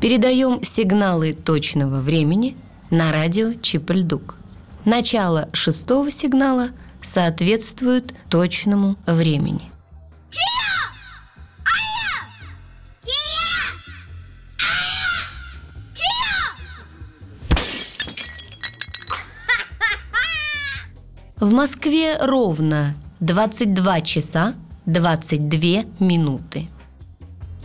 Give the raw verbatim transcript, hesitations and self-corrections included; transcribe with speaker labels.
Speaker 1: Передаем сигналы точного времени на радио Чип-Ль-Дук. Начало шестого сигнала соответствует точному времени. В Москве ровно двадцать два часа двадцать две минуты.